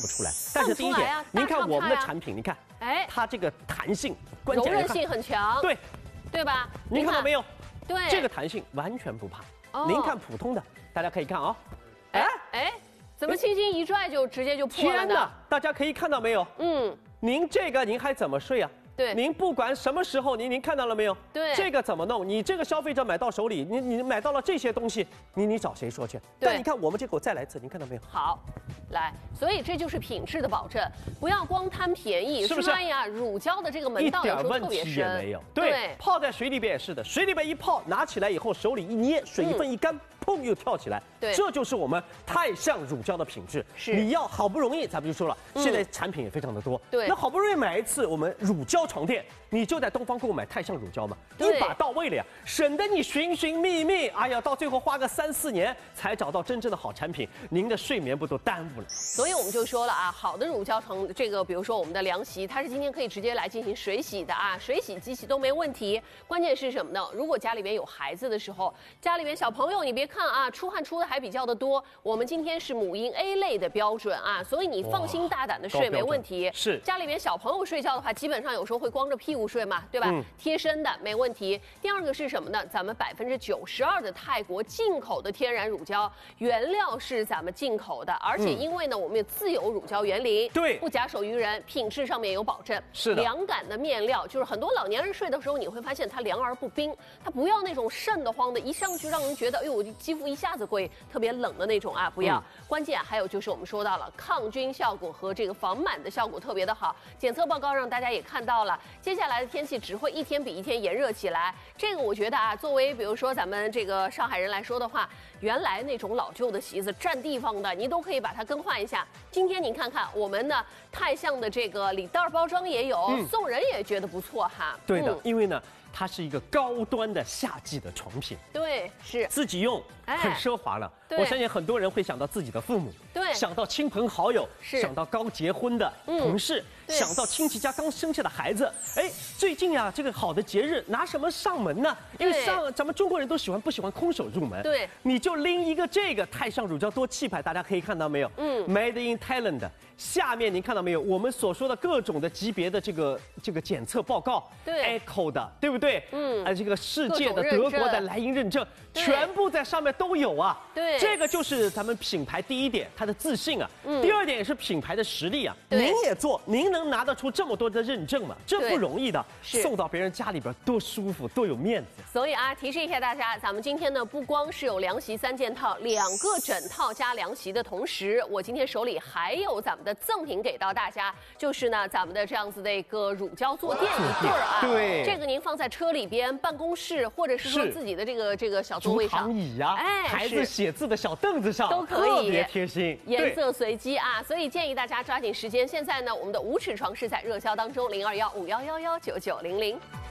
不出来。但是第一点，您看我们的产品，你看， 哎， 它这个弹性、关键柔韧性很强，对吧？ 您看到没有？ 对， 这个弹性完全不怕。您看普通的，大家可以看啊， 怎么轻轻一拽就直接就破了呢？ 天哪，大家可以看到没有？您这个您还怎么睡啊？ 对， 您不管什么时候，您看到了没有？ 对， 这个怎么弄？你这个消费者买到手里，你买到了这些东西，你找谁说去？但你看我们这个，我再来一次，您看到没有？ 好，来，所以这就是品质的保证，不要光贪便宜， 是不是？ 哎呀，乳胶的这个门道有时候特别深， 一点问题也没有。对，泡在水里边也是的，水里边一泡，拿起来以后手里一捏，水分一干。砰又跳起来， 对， 这就是我们太象乳胶的品质。 是， 你要好不容易，咱们就说了，现在产品也非常的多。 对， 那好不容易买一次我们乳胶床垫，你就在东方购买太象乳胶嘛，一把到位了呀，省得你寻寻觅觅，哎呀，到最后花个3、4年才找到真正的好产品，您的睡眠不都耽误了？ 所以我们就说了啊，好的乳胶床，这个比如说我们的凉席，它是今天可以直接来进行水洗的啊，水洗机器都没问题。关键是什么呢？如果家里面有孩子的时候，家里面小朋友，你别看啊，出汗出的还比较的多，我们今天是母婴 A 类的标准啊，所以你放心大胆的睡没问题。 是家里面小朋友睡觉的话，基本上有时候会光着屁股睡嘛，对吧？贴身的没问题。第二个是什么呢？咱们92%的泰国进口的天然乳胶，原料是咱们进口的，而且因为呢，我们有自有乳胶园林， 对， 不假手于人，品质上面有保证。 是的， 凉感的面料，就是很多老年人睡的时候，你会发现它凉而不冰，它不要那种瘆得慌的，一上去让人觉得，哎呦，我肌肤一下子会特别冷的那种啊，不要。关键还有就是我们说到了抗菌效果和这个防螨的效果特别的好，检测报告让大家也看到了，接下来的天气只会一天比一天炎热起来。这个我觉得啊，作为比如说咱们这个上海人来说的话，原来那种老旧的席子占地方的，你都可以把它更换一下。今天您看看我们呢，太象的这个礼袋包装也有，送人也觉得不错哈。 对的，因为呢，它是一个高端的夏季的床品， 对，是自己用很奢华了。我相信很多人会想到自己的父母， 对， 想到亲朋好友，想到刚结婚的同事，想到亲戚家刚生下的孩子。哎，最近呀，这个好的节日拿什么上门呢？因为咱们中国人都不喜欢空手入门。 对， 你就拎一个这个太象乳胶，多气派！大家可以看到没有？Made in Thailand。下面您看到没有？我们所说的各种的级别的这个检测报告， 对 ，Echo 的，对不对？这个世界的、德国的莱茵认证，全部在上面都有啊。 对， 这个就是咱们品牌第一点，它的自信啊。第二点也是品牌的实力啊。 您也做，您能拿得出这么多的认证吗？这不容易的。送到别人家里边多舒服，多有面子。 所以啊，提示一下大家，咱们今天呢不光是有凉席3件套，2个枕套加凉席的同时，我今天手里还有咱们的赠品给到大家，就是呢咱们的这样子的一个乳胶坐垫一对啊。 对， 这个您放在车里边、办公室，或者是说自己的这个小座位上， 竹躺椅呀，孩子写字的小凳子上都可以， 特别贴心， 颜色随机啊。所以建议大家抓紧时间。现在呢，我们的5尺床是在热销当中，0215111990。